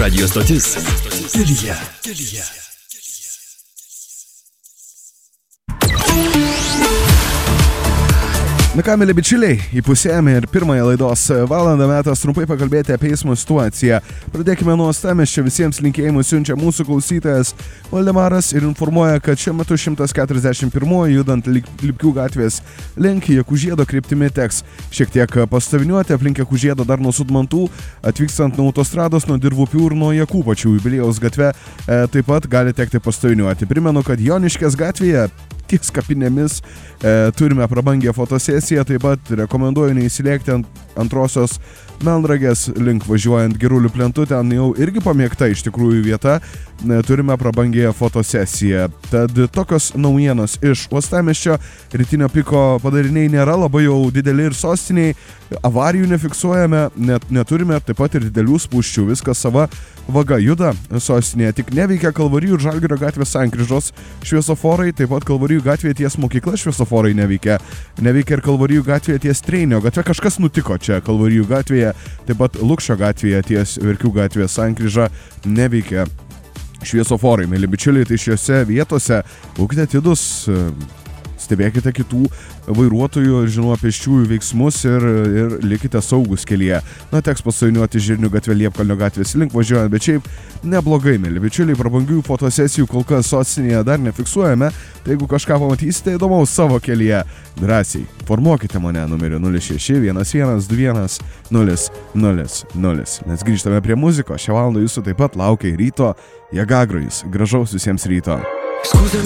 radijo stotis. Kelyje. Na ką, mėly bičiuliai, įpusėjame ir pirmąją laidos valandą metas trumpai pakalbėti apie eismo situaciją. Pradėkime nuo uostamiesčio, visiems linkėjimus siunčia mūsų klausytojas Valdemaras ir informuoja, kad šiuo metu 141 judant Lipkių gatvės link Jakužiedo kryptimi teks šiek tiek pastoviniuoti, aplink Jakužiedą dar nuo Sudmantų, atvykstant nuo autostrados, nuo Dirvupių ir nuo Jakupačių jubiliejaus gatve taip pat gali tekti pastoviniuoti. Primenu, kad Joniškės gatvėje ties kapinėmis turime prabangią fotosesiją, taip pat rekomenduoju neįsilėkti ant antrosios Melnragės link važiuojant Girulių plentu, ten jau irgi pamėgta iš tikrųjų vieta, turime prabangią fotosesiją. Tad tokios naujienos iš uostamiesčio, rytinio piko padariniai nėra labai jau dideli ir sostiniai, avarijų nefiksuojame, neturime taip pat ir didelių spūsčių, viskas sava vaga juda sostinėje, tik neveikia Kalvarijų ir Žalgirio gatvės sankryžos šviesoforai, taip pat Kalvarijų gatvėje ties mokykla šviesoforai neveikia ir Kalvarijų gatvėje ties Treinio gatvė, kažkas nutiko čia Kalvarijų gatvėje, taip pat Lukšio gatvėje ties Verkių gatvės sankryža neveikia šviesoforai. Mėly bičiuliai, tai šiose vietose būkite atidūs, stebėkite kitų vairuotojų ir žinoma pėsčiųjų veiksmus ir likite saugus kelyje. Na, teks pastoviniuoti Žirnių gatvę Liepkalnio gatvės link važiuojant, bet šiaip neblogai, mėly bičiuliai, prabangių fotosesijų kol kas sostinėje dar nefiksuojame, tai jeigu kažką pamatysite įdomaus savo kelyje, drąsiai formuokite mane numeriu 06 11 21 000. Mes grįžtame prie muzikos, šią valandą jūsų taip pat laukia ryto Jagagrojus. Gražaus visiems ryto.